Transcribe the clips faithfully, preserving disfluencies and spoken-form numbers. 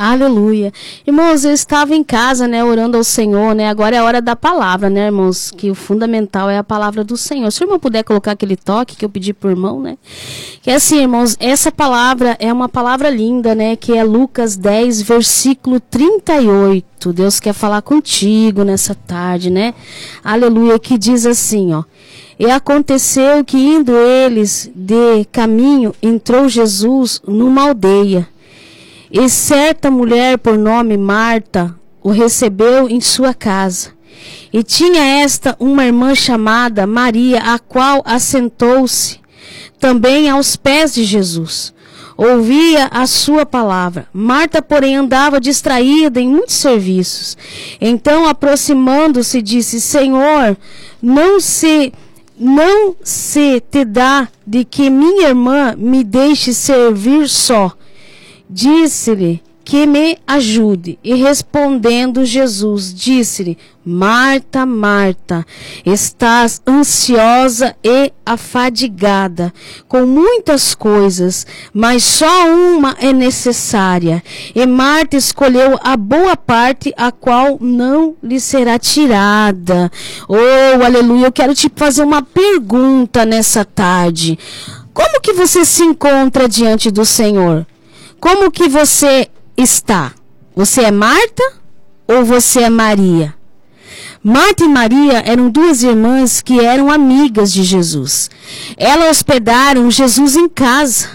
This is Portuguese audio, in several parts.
Aleluia. Irmãos, eu estava em casa, né, orando ao Senhor, né, agora é a hora da palavra, né, irmãos, que o fundamental é a palavra do Senhor. Se o irmão puder colocar aquele toque que eu pedi pro irmão, né, que é assim, irmãos, essa palavra é uma palavra linda, né, que é Lucas dez, versículo trinta e oito. Deus quer falar contigo nessa tarde, né, aleluia, que diz assim, ó: e aconteceu que indo eles de caminho, entrou Jesus numa aldeia. E certa mulher por nome Marta o recebeu em sua casa. E tinha esta uma irmã chamada Maria, a qual assentou-se também aos pés de Jesus. Ouvia a sua palavra. Marta, porém, andava distraída em muitos serviços. Então, aproximando-se, disse: Senhor, não se, não se te dá de que minha irmã me deixe servir só. Disse-lhe que me ajude. E respondendo Jesus, disse-lhe: Marta, Marta, estás ansiosa e afadigada com muitas coisas, mas só uma é necessária. E Marta escolheu a boa parte, a qual não lhe será tirada. Oh, aleluia. Eu quero te fazer uma pergunta nessa tarde. Como que você se encontra diante do Senhor? Como que você está? Você é Marta ou você é Maria? Marta e Maria eram duas irmãs que eram amigas de Jesus. Elas hospedaram Jesus em casa.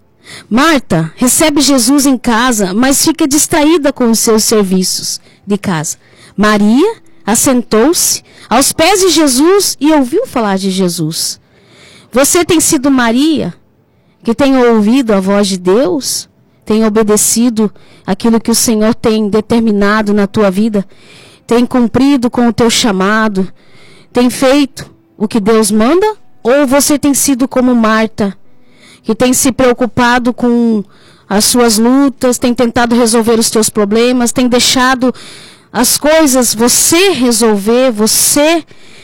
Marta recebe Jesus em casa, mas fica distraída com os seus serviços de casa. Maria assentou-se aos pés de Jesus e ouviu falar de Jesus. Você tem sido Maria, que tem ouvido a voz de Deus? Tem obedecido aquilo que o Senhor tem determinado na tua vida? Tem cumprido com o teu chamado? Tem feito o que Deus manda? Ou você tem sido como Marta, que tem se preocupado com as suas lutas, tem tentado resolver os teus problemas, tem deixado as coisas você resolver, você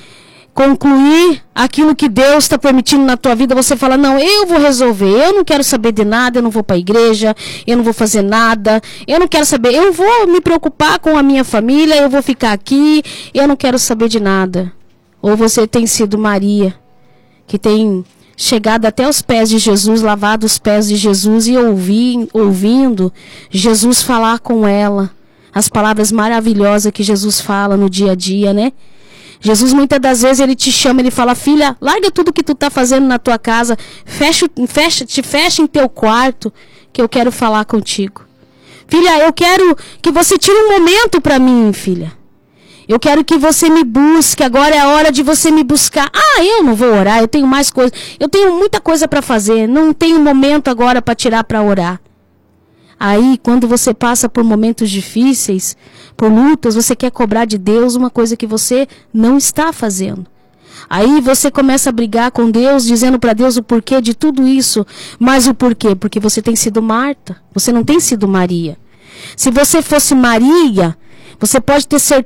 concluir aquilo que Deus está permitindo na tua vida? Você fala: não, eu vou resolver, eu não quero saber de nada, eu não vou para a igreja, eu não vou fazer nada, eu não quero saber, eu vou me preocupar com a minha família, eu vou ficar aqui, eu não quero saber de nada. Ou você tem sido Maria, que tem chegado até os pés de Jesus, lavado os pés de Jesus e ouvi, ouvindo Jesus falar com ela, as palavras maravilhosas que Jesus fala no dia a dia, né? Jesus muitas das vezes ele te chama, ele fala: filha, larga tudo que tu está fazendo na tua casa, fecha, fecha, te fecha em teu quarto, que eu quero falar contigo. Filha, eu quero que você tire um momento para mim, filha. Eu quero que você me busque, agora é a hora de você me buscar. Ah, eu não vou orar, eu tenho mais coisa, eu tenho muita coisa para fazer, não tenho momento agora para tirar para orar. Aí, quando você passa por momentos difíceis, por lutas, você quer cobrar de Deus uma coisa que você não está fazendo. Aí você começa a brigar com Deus, dizendo para Deus o porquê de tudo isso. Mas o porquê? Porque você tem sido Marta, você não tem sido Maria. Se você fosse Maria, você pode ter certeza